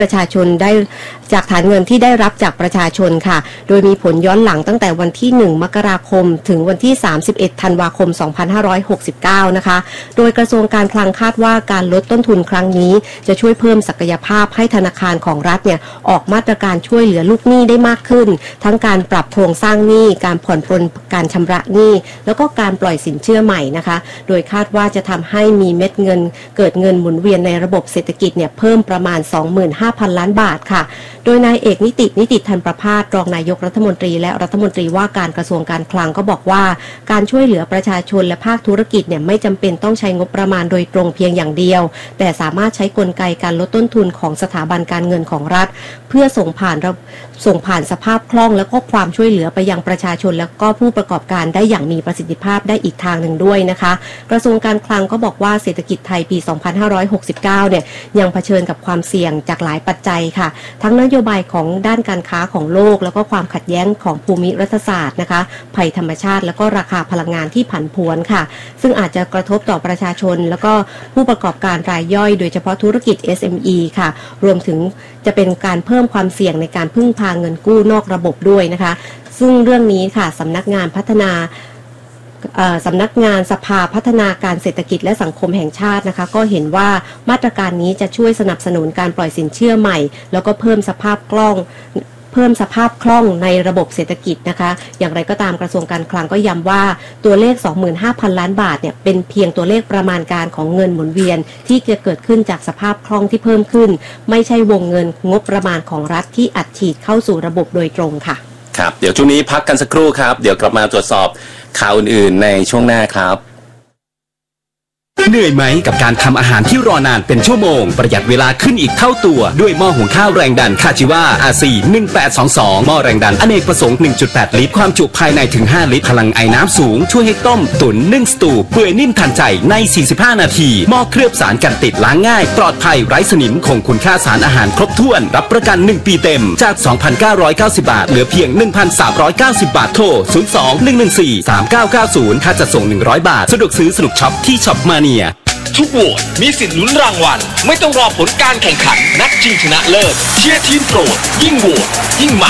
ประชาชนได้จากฐานเงินที่ได้รับจากประชาชนค่ะโดยมีผลย้อนหลังตั้งแต่วันที่1 มกราคมถึงวันที่31 ธันวาคม 2569นะคะโดยกระทรวงการคลังคาดว่าการลดต้นทุนครั้งนี้จะช่วยเพิ่มศักยภาพให้ธนาคารของรัฐเนี่ยออกมาตรการช่วยเหลือลูกหนี้ได้มากขึ้นทั้งการปรับโครงสร้างหนี้การผ่อนปรนการชำระหนี้แล้วก็การปล่อยสินเชื่อใหม่นะคะโดยคาดว่าจะทำให้มีเม็ดเงินเกิดเงินหมุนเวียนในระบบเศรษฐกิจเนี่ยเพิ่มประมาณ 25,000 ล้านบาทค่ะโดยนายเอกนิติธันประภาสรองนายกรัฐมนตรีและรัฐมนตรีว่าการกระทรวงการคลังก็บอกว่าการช่วยเหลือประชาชนและภาคธุรกิจเนี่ยไม่จำเป็นต้องใช้งบประมาณโดยตรงเพียงอย่างเดียวแต่สามารถใช้กลไกการลดต้นทุนของสถาบันการเงินของรัฐเพื่อส่งผ่านสภาพคล่องและก็ความช่วยเหลือไปยังประชาชนและก็ผู้ประกอบการได้อย่างมีประสิทธิภาพได้อีกทางหนึ่งด้วยนะคะกระทรวงการคลังก็บอกว่าเศรษฐกิจไทยปี 2569 เนี่ยยังเผชิญกับความเสี่ยงจากหลายปัจจัยค่ะทั้งนโยบายของด้านการค้าของโลกแล้วก็ความขัดแย้งของภูมิรัฐศาสตร์นะคะภัยธรรมชาติแล้วก็ราคาพลังงานที่ผันผวนค่ะซึ่งอาจจะกระทบต่อประชาชนแล้วก็ผู้ประกอบการรายย่อยโดยเฉพาะธุรกิจ SME ค่ะรวมถึงจะเป็นการเพิ่มความเสี่ยงในการพึ่งพาเงินกู้นอกระบบด้วยนะคะซึ่งเรื่องนี้ค่ะสำนักงานสภาพัฒนาการเศรษฐกิจและสังคมแห่งชาตินะคะก็เห็นว่ามาตรการนี้จะช่วยสนับสนุนการปล่อยสินเชื่อใหม่แล้วก็เพิ่มสภาพคล่องในระบบเศรษฐกิจนะคะอย่างไรก็ตามกระทรวงการคลังก็ย้ำว่าตัวเลข 25,000 ล้านบาทเนี่ยเป็นเพียงตัวเลขประมาณการของเงินหมุนเวียนที่จะเกิดขึ้นจากสภาพคล่องที่เพิ่มขึ้นไม่ใช่วงเงินงบประมาณของรัฐที่อัดฉีดเข้าสู่ระบบโดยตรงค่ะครับเดี๋ยวช่วงนี้พักกันสักครู่ครับเดี๋ยวกลับมาตรวจสอบข่าวอื่นๆในช่วงหน้าครับเหนื่อยไหมกับการทำอาหารที่รอนานเป็นชั่วโมงประหยัดเวลาขึ้นอีกเท่าตัวด้วยหม้อหุงข้าวแรงดันคาจิวา RC 1822หม้อแรงดันอเนกประสงค์ 1.8 ลิตรความจุภายในถึง5ลิตรพลังไอน้ำสูงช่วยให้ต้มตุ๋นนึ่งสตูเปื่อยนิ่มทันใจใน45นาทีหม้อเคลือบสารกันติดล้างง่ายปลอดภัยไร้สนิมคงคุณค่าสารอาหารครบถ้วนรับประกัน1ปีเต็มจาก 2,990 บาทเหลือเพียง 1,390 บาทโทร 02-114-3990 ค่าจัดส่ง100 บาทสะดวกซื้อสนุกช็อปที่ช็อปมาทุกโหวตมีสิทธิ์ลุ้นรางวัลไม่ต้องรอผลการแข่งขันนัดชิงชนะเลิศเชียร์ทีมโปรดยิ่งโหวตยิ่งมัน